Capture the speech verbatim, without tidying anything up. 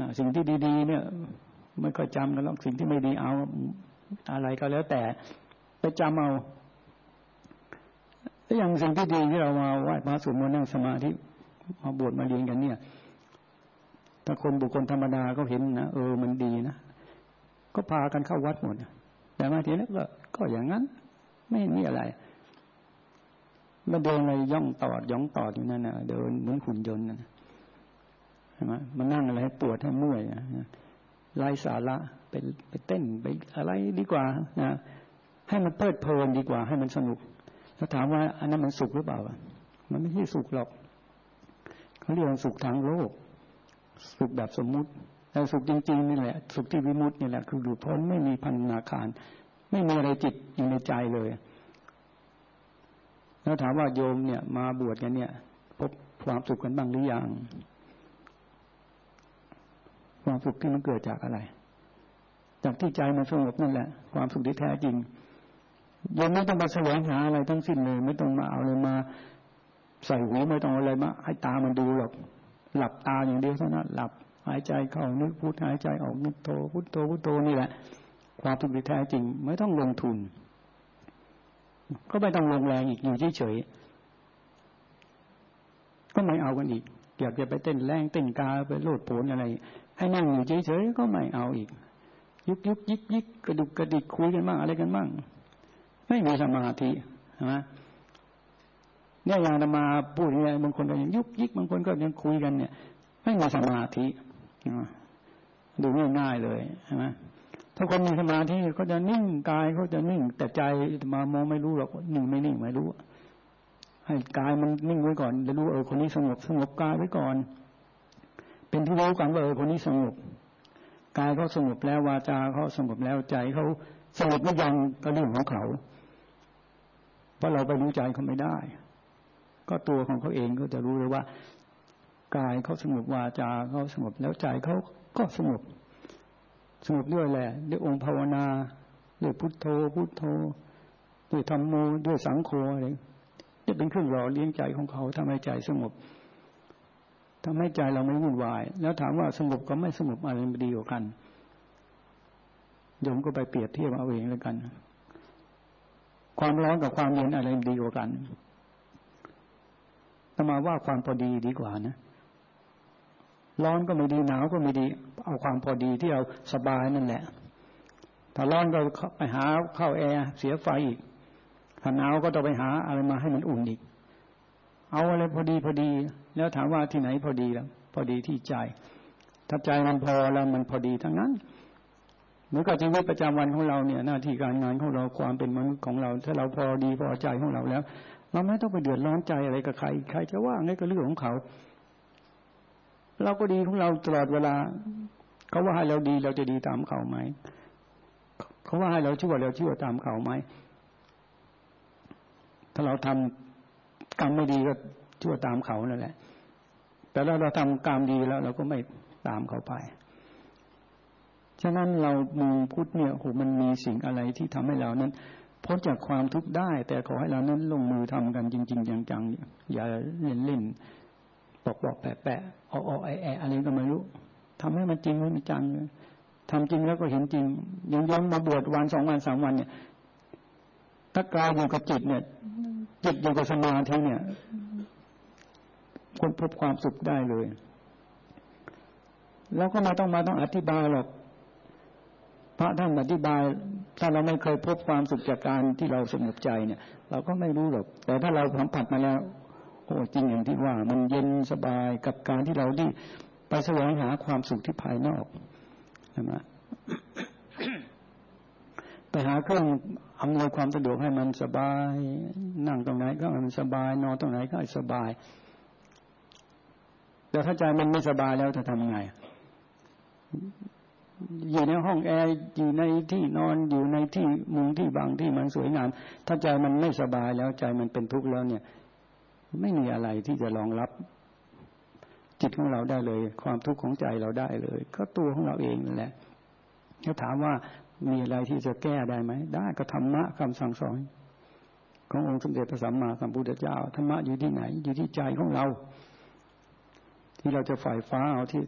สิ่งที่ดีๆเนี่ยไม่ค่อยจำกันหรอกสิ่งที่ไม่ดีเอาอะไรก็แล้วแต่ไปจำเอาแล้วอย่างสิ่งที่ดีที่เรามาไหว้พระสวดมนต์นั่งสมาธิมาบวชมาเรียนกันเนี่ยถ้าคนบุคคลธรรมดาก็เห็นนะเออมันดีนะก็พากันเข้าวัดหมดแต่มาทีนี้ก็ก็อย่างนั้นไม่มีอะไรมาเดินอะไรย่องตอดย่องตอดอยู่นั่นน่ะเดินเหมือนหุ่นยนต์นั่นใช่ไหมมันนั่งอะไรให้ปวดให้เมื่อยไร้สาระไปไปเต้นไปอะไรดีกว่านะให้มันเพลิดเพลินดีกว่าให้มันสนุกแล้วถามว่าอันนั้นมันสุขหรือเปล่ามันไม่ใช่สุขหรอกเขาเรียกว่าสุขทางโลกสุขแบบสมมุติแต่สุขจริงๆนี่แหละสุขที่วิมุตตินี่แหละคือหลุดพ้นไม่มีพันธนาการไม่มีอะไรจิตอยู่ในใจเลยแล้วถามว่าโยมเนี่ยมาบวชกันเนี่ยพบความสุขกันบ้างหรือยังความสุขที่มันเกิดจากอะไรจากที่ใจมันสงบนั่นแหละความสุขที่แท้จริงโยมไม่ต้องมาแสวงหาอะไรทั้งสิ้นเลยไม่ต้องมาเอาอะไรมาใส่หูไม่ต้องอะไรมาให้ตามันดูหรอกหลับตาอย่างเดียวเท่านั้นหลับหายใจเข้านึกพุทหายใจออกนึกโทพุทโธพุทโธนี่แหละความสุขที่แท้จริงไม่ต้องลงทุนก็ไม่ต้องลงแรงอีกอยู่เฉยๆก็ไม่เอากันอีกอยากจะไปเต้นแรงเต้นกาไปโลดโผนอะไรให้นั่งอยู่เฉยๆก็ไม่เอาอีกยุกยุกยิกยิกกระดุกกระดิกคุยกันบ้างอะไรกันบ้างไม่มีสมาธินะเนี่ยอย่างธรรมาพูดอย่างบางคนก็ยังยุกยิกบางคนก็ยังคุยกันเนี่ยไม่มีสมาธิดูง่ายๆเลยใช่ไหมถ้าคนมีสมาธิเขาจะนิ่งกายเขาจะนิ่งแต่ใจมามองไม่รู้หรอกนิ่งไม่นิ่งไม่รู้ให้กายมันนิ่งไว้ก่อนจะรู้เออคนนี้สงบสงบกายไว้ก่อนเป็นที่รู้กันว่าเออคนนี้สงบกายเขาสงบแล้ววาจาเขาสงบแล้วใจเขาสงบหรือยังก็เรื่องของเขาเพราะเราไปรู้ใจเขาไม่ได้ก็ตัวของเขาเองก็จะรู้เลยว่ากายเขาสงบวาจาเขาสงบแล้วใจเขาก็สงบสงบด้วยแหละด้วยองค์ภาวนาด้วยพุทโธพุทโธด้วยธัมโมด้วยสังโฆอะไรนี่เป็นเครื่องหล่อเลี้ยงใจของเขาทำให้ใจสงบทำให้ใจเราไม่วุ่นวายแล้วถามว่าสงบกับไม่สงบอะไรมันดีกว่ากันโยมก็ไปเปรียบเทียบเอาเองแล้วกันความร้อนกับความเย็นอะไรดีกว่ากันถ้ามาว่าความพอดีดีกว่านะร้อนก็ไม่ดีหนาวก็ไม่ดีเอาความพอดีที่เราสบายนั่นแหละถ้าร้อนก็ไปหาเข้าแอร์เสียไฟอีกถ้าหนาวก็ต้องไปหาอะไรมาให้มันอุ่นอีกเอาอะไรพอดีพอดีแล้วถามว่าที่ไหนพอดีแล้วพอดีที่ใจถ้าใจมันพอแล้วมันพอดีทั้งนั้นเหมือนกับชีวิตประจำวันของเราเนี่ยหน้าที่การงานของเราความเป็นมนุษย์ของเราถ้าเราพอดีพอใจของเราแล้วเราไม่ต้องไปเดือดร้อนใจอะไรกับใครใครจะว่าไงก็เรื่องของเขาเราก็ดีของเราตลอดเวลาเขาว่าให้เราดีเราจะดีตามเขาไหมเขาว่าให้เราชั่วเราชั่วตามเขาไหมถ้าเราทำกรรมไม่ดีก็ชั่วตามเขานั่นแหละแต่ถ้าเราทำกรรมดีแล้วเราก็ไม่ตามเขาไปฉะนั้นเรามองพุทธเนี่ยโหมันมีสิ่งอะไรที่ทำให้เรานั้นพ้นจากความทุกข์ได้แต่ขอให้เรานั้นลงมือทำกันจริงๆจังๆอย่าเล่นเล่นบอกบอกแปะแปะอ้อๆแอะๆอะไรก็ไม่รู้ทำให้มันจริงให้มันจังทำจริงแล้วก็เห็นจริงยังย้อนมาบวชวันสองวันสามวันเนี่ยถ้ากายอยู่กับจิตเนี่ยจิตอยู่กับสมาธิเนี่ยคนพบความสุขได้เลยแล้วก็ไม่ต้องมาต้องอธิบายหรอกพระท่านอธิบายถ้าเราไม่เคยพบความสุขจากการที่เราสงบใจเนี่ยเราก็ไม่รู้หรอกแต่ถ้าเราสัมผัสมาแล้วโอ้จริงอย่างที่ว่ามันเย็นสบายกับการที่เราได้ไปแสวงหาความสุขที่ภายนอกใช่ไหม ไปหาเครื่องอำนวยความสะดวกให้มันสบายนั่งตรงไหนก็มันสบายนอนตรงไหนก็สบายแต่ถ้าใจมันไม่สบายแล้วจะทำไงอยู่ในห้องแอร์อยู่ในที่นอนอยู่ในที่มุงที่บางที่มันสวยงามถ้าใจมันไม่สบายแล้วใจมันเป็นทุกข์แล้วเนี่ยไม่มีอะไรที่จะรองรับจิตของเราได้เลยความทุกข์ของใจเราได้เลยก็ตัวของเราเองนั่นแหละถ้าถามว่ามีอะไรที่จะแก้ได้ไหมได้ก็ธรรมะคำสั่งสอนขององค์สมเด็จพระสัมมาสัมพุทธเจ้าธรรมะอยู่ที่ไหนอยู่ที่ใจของเราที่เราจะฝ่ายฟ้าเอาที่